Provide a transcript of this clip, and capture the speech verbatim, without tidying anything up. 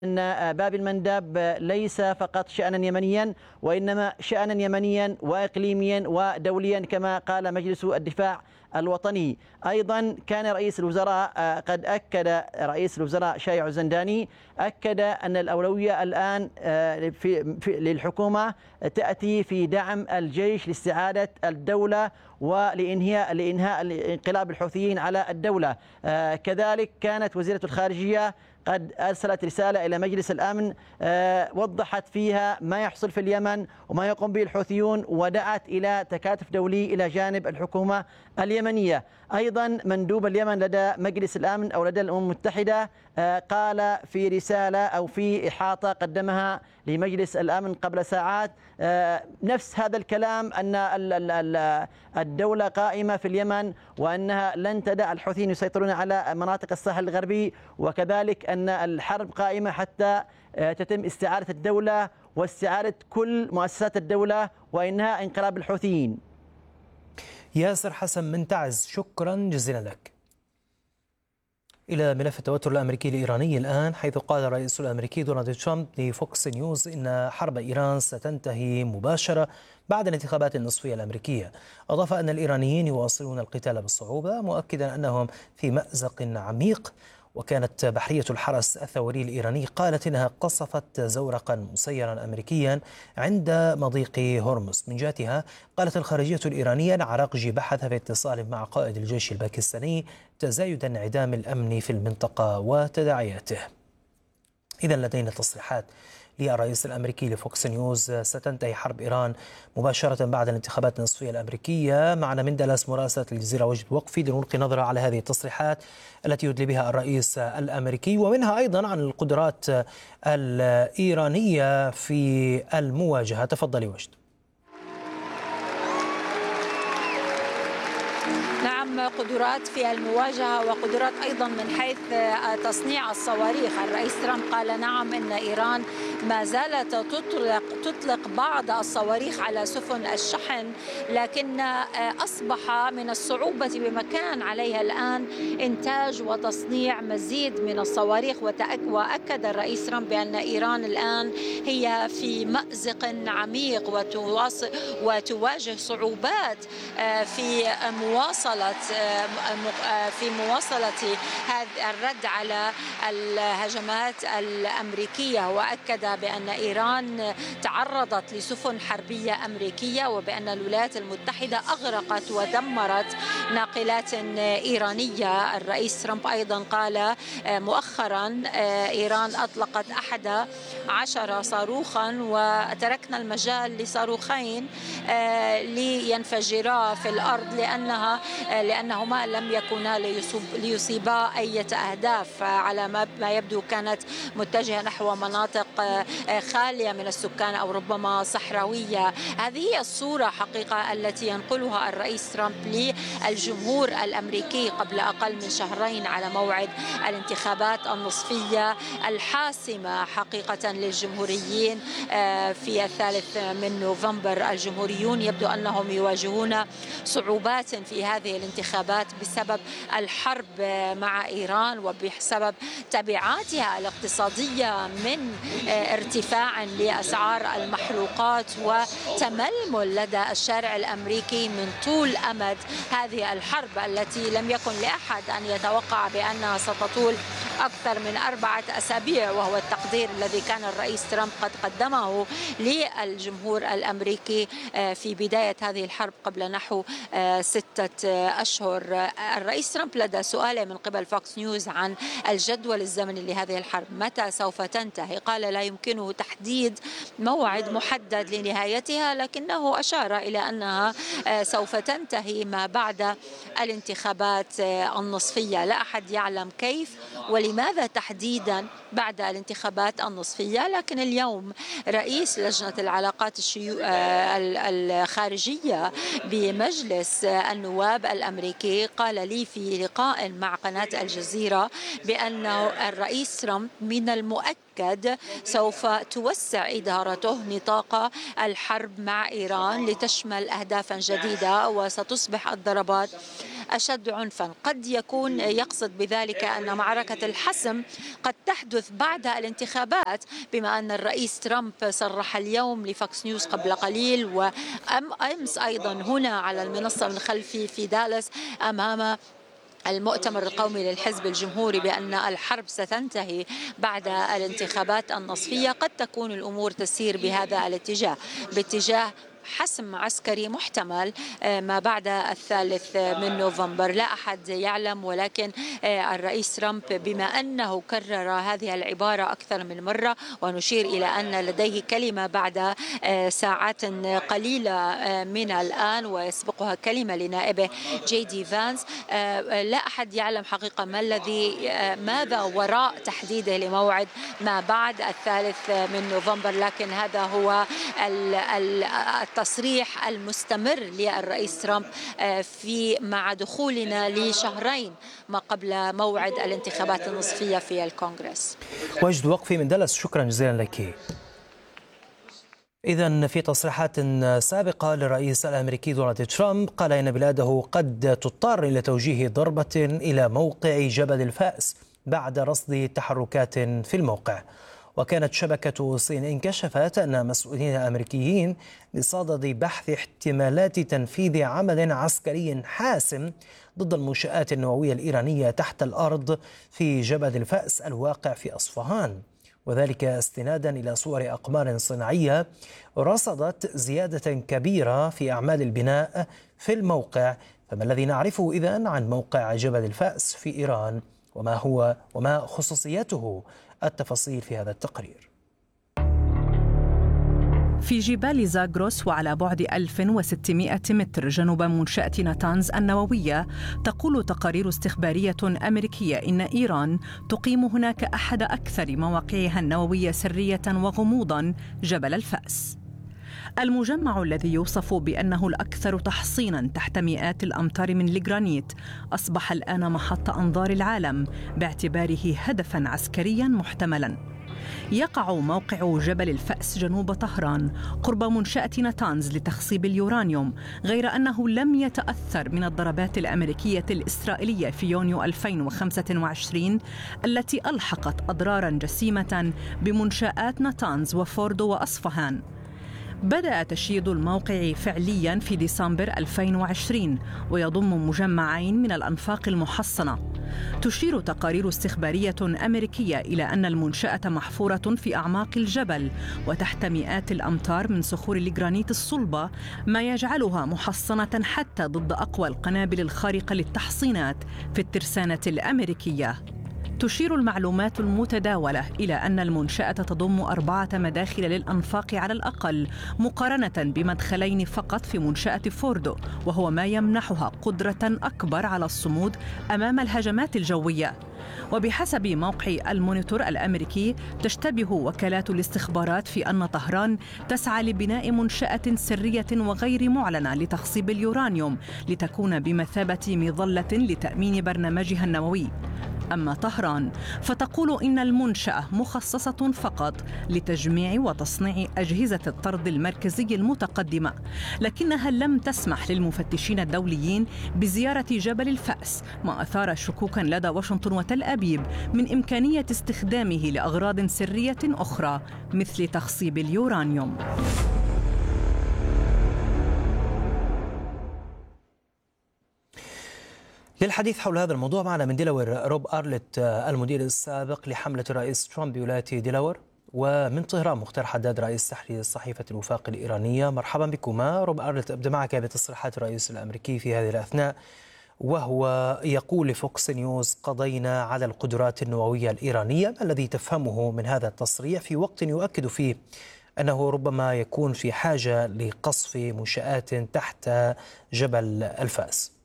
أن باب المندب ليس فقط شأنا يمنيا، وإنما شأنا يمنيا وإقليميا ودوليا كما قال مجلس الدفاع الوطني. أيضا كان رئيس الوزراء قد أكد رئيس الوزراء شايع الزنداني أكد أن الأولوية الآن في للحكومة تأتي في دعم الجيش لاستعادة الدولة ولإنهاء لإنهاء انقلاب الحوثيين على الدولة. كذلك كانت وزيرة الخارجية قد أرسلت رسالة إلى مجلس الأمن وضحت فيها ما يحصل في اليمن وما يقوم به الحوثيون، ودعت إلى تكاتف دولي إلى جانب الحكومة اليمنية. أيضا مندوب اليمن لدى مجلس الأمن أو لدى الأمم المتحدة قال في رسالة أو في إحاطة قدمها لمجلس الأمن قبل ساعات نفس هذا الكلام، أن الدولة قائمة في اليمن وأنها لن تدع الحوثيين يسيطرون على مناطق الساحل الغربي، وكذلك أن الحرب قائمة حتى تتم استعادة الدولة واستعادة كل مؤسسات الدولة وإنهاء انقلاب الحوثيين. ياسر حسن من تعز، شكرا جزيلا لك. إلى ملف التوتر الأمريكي الإيراني الآن، حيث قال الرئيس الأمريكي دونالد ترامب لفوكس نيوز إن حرب إيران ستنتهي مباشرة بعد الانتخابات النصفية الأمريكية. أضاف أن الإيرانيين يواصلون القتال بصعوبة، مؤكدا أنهم في مأزق عميق. وكانت بحرية الحرس الثوري الإيراني قالت إنها قصفت زورقا مسيرا أمريكيا عند مضيق هرمز. من جهتها قالت الخارجية الإيرانية أن عراقجي بحث في اتصال مع قائد الجيش الباكستاني تزايد انعدام الأمن في المنطقة وتداعياته. إذا لدينا تصريحات للرئيس الأمريكي لفوكس نيوز: ستنتهي حرب إيران مباشرة بعد الانتخابات النصفية الأمريكية. معنا من دالاس مراسلة الجزيرة وجد وقفي لنلقي نظرة على هذه التصريحات التي يدلي بها الرئيس الأمريكي، ومنها أيضا عن القدرات الإيرانية في المواجهة. تفضلي وجد. نعم، قدرات في المواجهة وقدرات أيضا من حيث تصنيع الصواريخ. الرئيس ترامب قال نعم إن إيران ما زالت تطلق, تطلق بعض الصواريخ على سفن الشحن، لكن أصبح من الصعوبة بمكان عليها الآن إنتاج وتصنيع مزيد من الصواريخ. وأكد الرئيس ترامب بأن إيران الآن هي في مأزق عميق وتواجه صعوبات في مواصلة في مواصلة هذا الرد على الهجمات الأمريكية. وأكد بأن إيران تعرضت لسفن حربية أمريكية وبأن الولايات المتحدة أغرقت ودمرت ناقلات إيرانية. الرئيس ترامب أيضا قال مؤخرا إيران أطلقت أحد عشر صاروخا وتركنا المجال لصاروخين لينفجرا في الأرض لأنها لأنهما لم يكونا ليصيبا أي أهداف. على ما يبدو كانت متجهة نحو مناطق خالية من السكان أو ربما صحراوية. هذه هي الصورة حقيقة التي ينقلها الرئيس ترامب للجمهور الأمريكي قبل أقل من شهرين على موعد الانتخابات النصفية الحاسمة حقيقة للجمهوريين في الثالث من نوفمبر. الجمهوريون يبدو أنهم يواجهون صعوبات في هذه الانتخابات بسبب الحرب مع إيران وبسبب تبعاتها الاقتصادية من ارتفاع لأسعار المحروقات وتململ لدى الشارع الأمريكي من طول أمد هذه الحرب التي لم يكن لأحد أن يتوقع بأنها ستطول أكثر من أربعة أسابيع، وهو التقدير الذي كان الرئيس ترامب قد قدمه للجمهور الأمريكي في بداية هذه الحرب قبل نحو ستة أشهر. الرئيس ترامب لدى سؤاله من قبل فوكس نيوز عن الجدول الزمني لهذه الحرب متى سوف تنتهي، قال لا يمكنه تحديد موعد محدد لنهايتها، لكنه أشار إلى أنها سوف تنتهي ما بعد الانتخابات النصفية. لا أحد يعلم كيف ولماذا تحديدا بعد الانتخابات النصفية، لكن اليوم رئيس لجنة العلاقات الخارجية بمجلس النواب الأمريكي قال لي في لقاء مع قناة الجزيرة بأن الرئيس ترامب من المؤكد سوف توسع إدارته نطاق الحرب مع إيران لتشمل أهدافا جديدة، وستصبح الضربات أشد عنفا. قد يكون يقصد بذلك أن معركة الحسم قد تحدث بعد الانتخابات، بما أن الرئيس ترامب صرح اليوم لفوكس نيوز قبل قليل وأمس أيضا هنا على المنصة من خلفي في دالاس أمام المؤتمر القومي للحزب الجمهوري بأن الحرب ستنتهي بعد الانتخابات النصفية. قد تكون الأمور تسير بهذا الاتجاه، باتجاه حسم عسكري محتمل ما بعد الثالث من نوفمبر. لا أحد يعلم، ولكن الرئيس ترامب بما أنه كرر هذه العبارة أكثر من مرة، ونشير إلى أن لديه كلمة بعد ساعات قليلة من الآن ويسبقها كلمة لنائبه جي دي فانس، لا أحد يعلم حقيقة ما الذي ماذا وراء تحديده لموعد ما بعد الثالث من نوفمبر. لكن هذا هو التصريح المستمر للرئيس ترامب في مع دخولنا لشهرين ما قبل موعد الانتخابات النصفية في الكونغرس. وجد وقفي من دالاس، شكرا جزيلا لك. إذن في تصريحات سابقة للرئيس الأمريكي دونالد ترامب قال إن بلاده قد تضطر إلى توجيه ضربة إلى موقع جبل الفأس بعد رصد تحركات في الموقع. وكانت شبكة سين إن كشفت أن مسؤولين أمريكيين بصدد بحث احتمالات تنفيذ عمل عسكري حاسم ضد المنشآت النووية الإيرانية تحت الأرض في جبل الفأس الواقع في أصفهان، وذلك استنادا إلى صور أقمار صناعية رصدت زيادة كبيرة في أعمال البناء في الموقع. فما الذي نعرفه إذن عن موقع جبل الفأس في إيران وما هو وما خصوصيته؟ التفاصيل في هذا التقرير. في جبال زاغروس وعلى بعد ألف وستمائة متر جنوب منشأة ناتانز النووية، تقول تقارير استخبارية أمريكية إن إيران تقيم هناك أحد أكثر مواقعها النووية سرية وغموضاً، جبل الفأس. المجمع الذي يوصف بأنه الأكثر تحصيناً تحت مئات الأمتار من الجرانيت أصبح الآن محط أنظار العالم باعتباره هدفاً عسكرياً محتملاً. يقع موقع جبل الفأس جنوب طهران قرب منشأة ناتانز لتخصيب اليورانيوم، غير أنه لم يتأثر من الضربات الأمريكية الإسرائيلية في يونيو ألفين وخمسة وعشرين التي ألحقت أضراراً جسيمة بمنشآت ناتانز وفوردو وأصفهان. بدأ تشييد الموقع فعلياً في ديسمبر ألفين وعشرين ويضم مجمعين من الأنفاق المحصنة. تشير تقارير استخبارية أمريكية إلى أن المنشأة محفورة في أعماق الجبل وتحت مئات الأمتار من صخور الجرانيت الصلبة، ما يجعلها محصنة حتى ضد أقوى القنابل الخارقة للتحصينات في الترسانة الأمريكية. تشير المعلومات المتداولة إلى أن المنشأة تضم أربعة مداخل للأنفاق على الأقل، مقارنة بمدخلين فقط في منشأة فوردو، وهو ما يمنحها قدرة أكبر على الصمود أمام الهجمات الجوية. وبحسب موقع المونيتور الأمريكي، تشتبه وكالات الاستخبارات في أن طهران تسعى لبناء منشأة سرية وغير معلنة لتخصيب اليورانيوم لتكون بمثابة مظلة لتأمين برنامجها النووي. أما طهران فتقول إن المنشأة مخصصة فقط لتجميع وتصنيع أجهزة الطرد المركزي المتقدمة، لكنها لم تسمح للمفتشين الدوليين بزيارة جبل الفأس، ما أثار شكوكا لدى واشنطن وتل أبيب من إمكانية استخدامه لأغراض سرية أخرى مثل تخصيب اليورانيوم. للحديث حول هذا الموضوع معنا من ديلاوير روب أرلت، المدير السابق لحملة الرئيس ترامب بولاية ديلاوير، ومن طهران مختار حداد رئيس تحرير صحيفة الوفاق الإيرانية. مرحبا بكما. روب أرلت، أبدأ معك بتصريحات الرئيس الأمريكي في هذه الأثناء، وهو يقول لفوكس نيوز: قضينا على القدرات النووية الإيرانية. ما الذي تفهمه من هذا التصريح في وقت يؤكد فيه أنه ربما يكون في حاجة لقصف منشآت تحت جبل الفأس؟